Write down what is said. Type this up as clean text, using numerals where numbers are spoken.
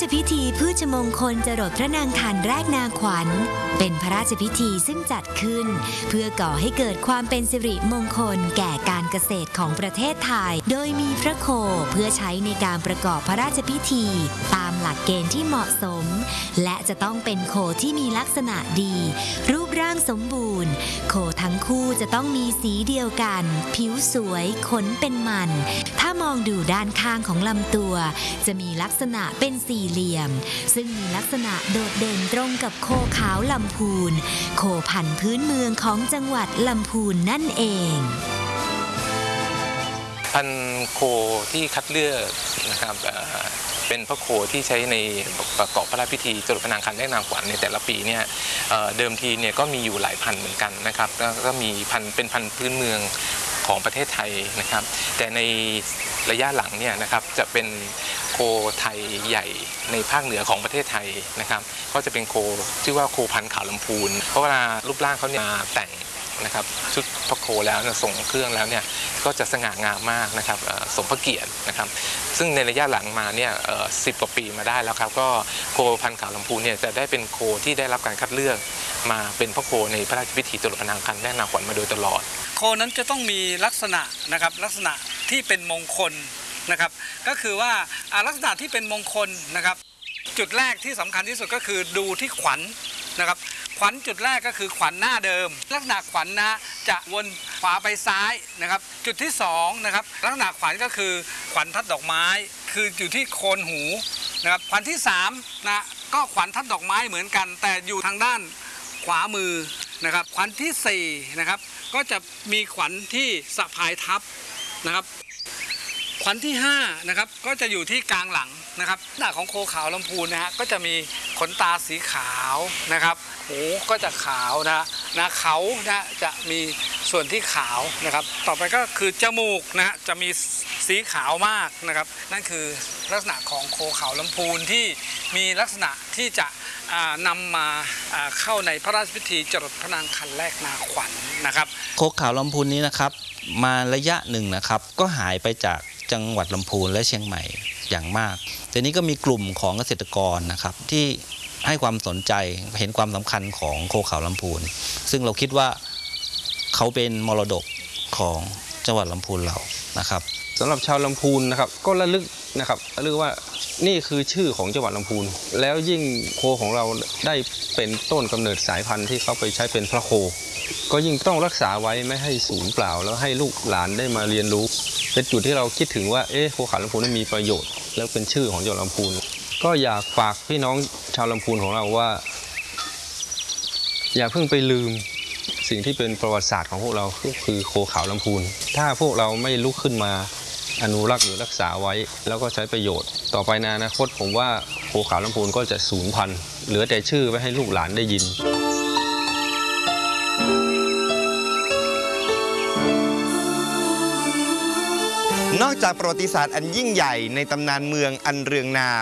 พิธีพืชมงคลจรดพระนางคันแรกนาขวัญเป็นพระราชพิธีซึ่งจัดขึ้นเพื่อก่อให้เกิดความเป็นสิริมงคลแก่การเกษตรของประเทศไทยโดยมีพระโคเพื่อใช้ในการประกอบพระราชพิธีตามหลักเกณฑ์ที่เหมาะสมและจะต้องเป็นโคที่มีลักษณะดีรูปร่างสมบูรณ์โคทั้งคู่จะต้องมีสีเดียวกันผิวสวยขนเป็นมันถ้ามองดูด้านข้างของลำตัวจะมีลักษณะเป็นสี่เหลี่ยมซึ่งมีลักษณะโดดเด่นตรงกับโคขาวลำพูนโคพันธุ์พื้นเมืองของจังหวัดลำพูนนั่นเองพันธุ์โคที่คัดเลือกนะครับเป็นพระโคที่ใช้ในประกอบพระราชพิธีจรดพระนางคันแรกนางขวัญในแต่ละปีเนี่ยเดิมทีเนี่ยก็มีอยู่หลายพันธุ์เหมือนกันนะครับก็มีเป็นพันธุ์พื้นเมืองของประเทศไทยนะครับแต่ในระยะหลังเนี่ยนะครับจะเป็นโคไทยใหญ่ในภาคเหนือของประเทศไทยนะครับก็จะเป็นโคชื่อว่าโคพันธุ์ขาวลำพูนเพราะเวลารูปร่างเขาเนี่ยแต่งนะครับชุดพระโคแล้วส่งเครื่องแล้วเนี่ยก็จะสง่างามมากนะครับสมพระเกียรตินะครับซึ่งในระยะหลังมาเนี่ย10 กว่าปีมาได้แล้วครับก็โคพันธุ์ขาวลำพูนเนี่ยจะได้เป็นโคที่ได้รับการคัดเลือกมาเป็นพระโคในพระราชพิธีจรดพระนางคันแรกนาขวัญมาโดยตลอดโคนั้นจะต้องมีลักษณะนะครับลักษณะที่เป็นมงคลนะครับก็คือว่าลักษณะที่เป็นมงคลนะครับจุดแรกที่สำคัญที่สุดก็คือดูที่ขวัญนะครับขวัญจุดแรกก็คือขวัญหน้าเดิมลักษณะขวัญนะจะวนขวาไปซ้ายนะครับจุดที่2นะครับลักษณะขวัญก็คือขวัญทัดดอกไม้คืออยู่ที่โคนหูนะครับขวัญที่3นะก็ขวัญทัดดอกไม้เหมือนกันแต่อยู่ทางด้านขวามือนะครับขวัญที่4นะครับก็จะมีขวัญที่สะพายทับนะครับขวัญที่5นะครับก็จะอยู่ที่กลางหลังนะครับหน้าของโคขาวลำพูนนะฮะก็จะมีขนตาสีขาวนะครับหูก็จะขาวนะเขานะจะมีส่วนที่ขาวนะครับต่อไปก็คือจมูกนะฮะจะมีสีขาวมากนะครับนั่นคือลักษณะของโคขาวลำพูนที่มีลักษณะที่จะนำมาเข้าในพระราชพิธีจรดพระนางคันแรกนาขวัญนะครับโคขาวลำพูนนี้นะครับมาระยะหนึ่งนะครับก็หายไปจากจังหวัดลำพูนและเชียงใหม่อย่างมากแต่นี้ก็มีกลุ่มของเกษตรกรนะครับที่ให้ความสนใจเห็นความสำคัญของโคขาวลำพูนซึ่งเราคิดว่าเขาเป็นมรดกของจังหวัดลำพูนเรานะครับสำหรับชาวลำพูนนะครับก็ระลึกนะครับระลึกว่านี่คือชื่อของจังหวัดลำพูนแล้วยิ่งโคของเราได้เป็นต้นกำเนิดสายพันธุ์ที่เขาไปใช้เป็นพระโคก็ยิ่งต้องรักษาไว้ไม่ให้สูญเปล่าแล้วให้ลูกหลานได้มาเรียนรู้เป็นจุดที่เราคิดถึงว่าโคขาวลำพูนนั้นมีประโยชน์แล้วเป็นชื่อของจังหวัดลำพูนก็อยากฝากพี่น้องชาวลำพูนของเราว่าอย่าเพิ่งไปลืมสิ่งที่เป็นประวัติศาสตร์ของพวกเราคือโคขาวลำพูนถ้าพวกเราไม่ลุกขึ้นมาอนุรักษ์หรือรักษาไว้แล้วก็ใช้ประโยชน์ต่อไปในอนาคตผมว่าโคขาวลำพูนก็จะสูญพันธุ์เหลือแต่ชื่อไว้ให้ลูกหลานได้ยินนอกจากประวัติศาสตร์อันยิ่งใหญ่ในตำนานเมืองอันเรืองนา